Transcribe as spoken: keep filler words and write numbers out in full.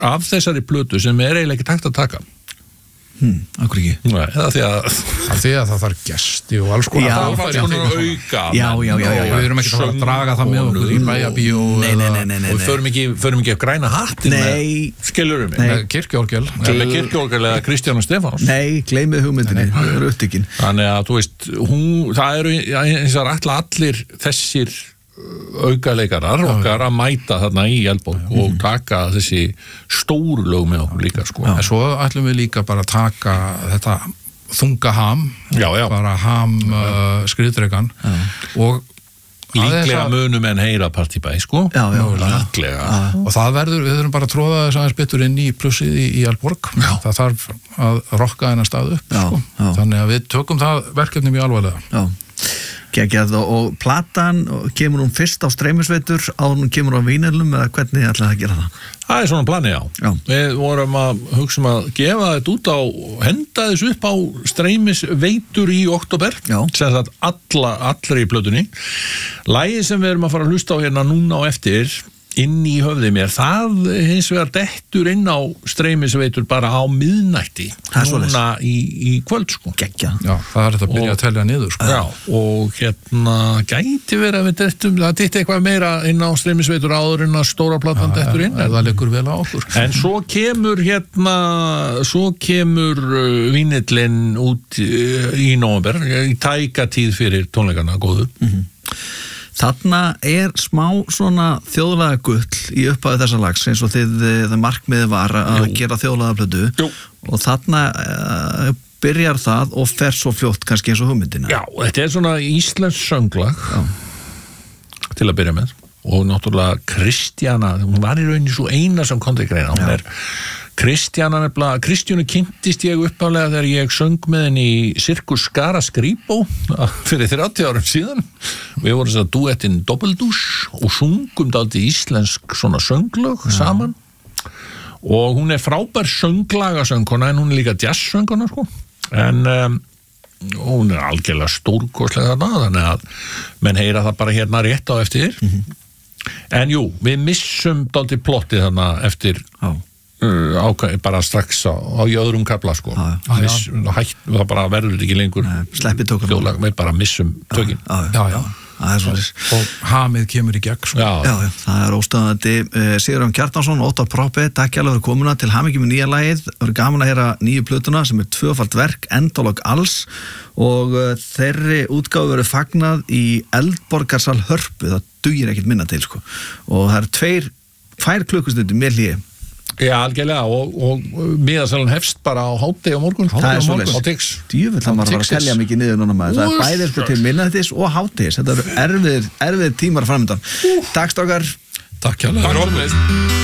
af þessari plötu sem er eiginlega ekki takt að taka. Hmm, akkur ekki. Nei, eða því að það því að það þarf gesti og alls konar Já, það er svona auka Já, já, já, já, já. Við erum ekki að fara að draga það með okkur í bæjabíó Nei, nei, nei, nei, nei. og við förum ekki, förum ekki að græna hattin Nei. Skilurðu mig? með kirkjuorgel Með kirkjuorgel eða Kristján Stefáns Nei, gleymið hugmyndinni, það er upptökin. Þannig að, þú veist, hún, það eru eins og ætla allir þessir aukaleikarar okkar að mæta þarna í Eldborg og taka þessi stóru lög með okkur líka, sko. en svo ætlum við líka bara að taka þetta þunga ham Já, já. bara ham uh, skriðdregan og Líklega munum en heyra partibæ, sko. Já, já. Líklega. og það verður, við þurfum bara að tróða þess aðeins betur inn í plussið í, í Eldborg það þarf að rokka þennan stað upp Já, sko. já. þannig að við tökum það verkefni mjög alvarlega Já. Geggjað og, og platan, kemur hún fyrst á streymisveitur áður hún kemur á vínilum eða hvernig ætlaði að gera það? Það er svona plani, já. Já. Við vorum að hugsa um að gefa þetta út á, henda þessu upp á streymisveitur í október, Já. sem sagt alla, allri í plötunni. Lagið sem við erum að fara að hlusta á hérna núna á eftir, inn í höfði mér, það hins vegar dettur inn á streymisveitur bara á miðnætti, Það er svoleiðis. núna í, í kvöld, sko. Geggjað. Já, það er þetta að byrja Og- að telja niður sko. Já, og hérna gæti verið að við dettum, það ditti eitthvað meira inn á streymisveitur áður en að stóra platan dettur inn, en það leikur vel á okkur En svo kemur hérna, svo kemur uh, vínillinn út uh, í nóvember, í tæka tíð fyrir tónleikana góðu. Mm-hmm. Þarna er smá svona þjóðlega gull í upphæðu þessa lags eins og þið, það markmiði var að Jú. gera þjóðlega plötu Jú. og þarna uh, byrjar það og fer svo fljótt kannski eins og hugmyndina. Já, þetta er svona íslensk sönglag Já. til að byrja með og náttúrulega Kristjana, hún var í rauninni svo eina sem kom til greina, hún Já. er Kristjana nefnilega, Kristjánu kynntist ég uppálega þegar ég söng með henni í Sirkus Skara Skrýbó fyrir þrjátíu árum síðan. Við vorum þess að duettinn Dobbeldús og sungum dálítið íslensk svona sönglög saman og hún er frábær sönglagasöngkona en hún er líka jazzsöngkona, sko. En um, hún er algjörlega stórkostlega þarna, þannig að menn heyra það bara hérna rétt á eftir. Mm-hmm. En jú, við missum dálítið plottið þarna eftir Já. Uh, ákveð, bara strax á, á í öðrum kafla, sko. Já, já. Miss, hætt, það bara verður ekki lengur Sleppi tókum. þjóðlag, við bara missum tökin. Já, Já, já. Það er svolítið. og hamið kemur í gegn sko. Já, Já, já, það er óstöðandi. Uh, Sigurjón Kjartansson, Óttar Proppe, takk hjá fyrir komuna til hamingju með nýja lagið. Það er gaman að heyra nýju plötuna sem er tvöfalt verk, endalog alls og uh, þeirri útgáfu verður fagnað í Eldborgarsal Hörpu, það dugir ekkert minna til, sko. Og það er tveir, tvær klukkustundir með hlýi. Já, algjörlega og, og miðasalan hefst bara á hádegi á morgun. Það er Hádegi á morgun, svoleiðis. á Tix. Djöfull, það maður að fara að Tixis. telja mikið niður núna maður. Það er Úff, bæðir sko til minnættis og hátegis. Þetta eru erfiðir, erfiðir tímar framöndan. Takk strákar. Takk hjá